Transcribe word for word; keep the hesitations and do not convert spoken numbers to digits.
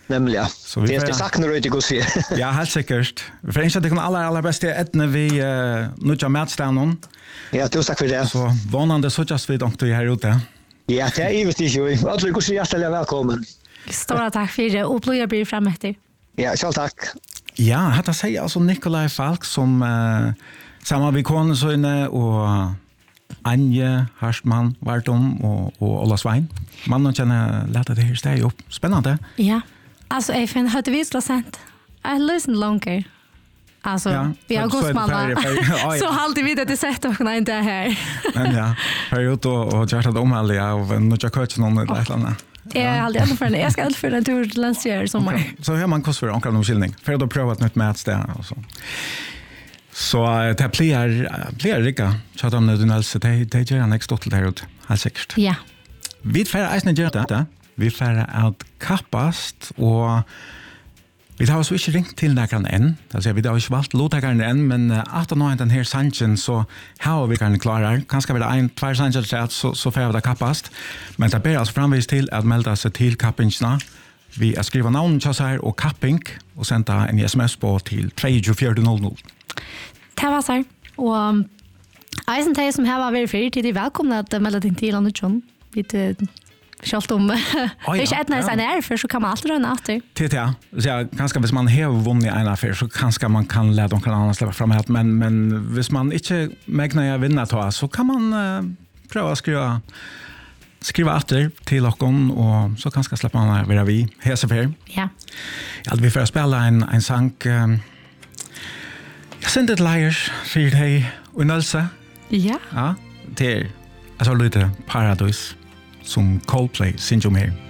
Nämligen. Så vi det är får- det saknar ut i Gosfjär. Ja, helt sikkert. Vi får ønske at det kan aller, aller beste etne vi uh, nødja matstenen. Ja, tusen tack för det. Så vanande så just vi donktor her ute. Ja, det är givetvis ju. Alltså Gosfjär hjärtligt välkommen. Stora tack för det och blir blir fram efter. Ja, själv tack. Ja, dette sier altså Nikolai Falk som uh, sammen med kone sønne og Anje Harstmann Vartom og, og Ola Svein. Mannen kjenner lette det her steg opp. Spennende. Ja. Alltså jag finner hade vi skulle sent. I listen longer. Alltså Ja, vi har så- så är det godsmanna. färre- färre- ja, ja. Så alltid vid att det sätter och inte här. Men ja, har gjort og, og gjort det omheldig av nødja køtjen om et eller annet. Jag är aldrig ändå för det. Jag ska aldrig för en tur till Landsjör i sommar. Så har man kost for omkring omkylning. For da prøve et nytt matsted og så. Så uh, det blir, blir rikka. Så de nødvenelse, det, det gjør han ikke stått til der ute. Helt sikkert. Ja. Vi får eisne gjøre det. Vi får at kappast, og vi har så ikke ringt til nærkeren enn. Altså, vi har ikke valgt låttakeren enn, men uh, at nå er den her sanchen, så har vi kan klarer. Kanskje vi det en, tvær sancher til at så, så får vi det kappast. Men det ber altså framvis til at melde seg til kappingsna. Vi har skrivet navnet til oss her og kapping, og sendt en sms på til to fire null null. Det var så här. Och Eisen Tej som här var väldigt fri till är välkomna att melda din till Anders John. Lite skalt om. Det är inte ett när sen är för så kan man alltid röna efter. T T A. Så ja, kanskje hvis man har vunnit en affär så kanskje man kan lade de kan annan släppa fram här, men men hvis man inte mägnar jag vinna ta så kan man uh, pröva skriva skriva efter till okon och så kanske släppa man vara vi hesefer. Ja. Ja, vi får spela en en sang um, jag sände ett liars för dig och Nölse. Ja. Ja, det är alltså lite Paradise som Coldplay syndrom här.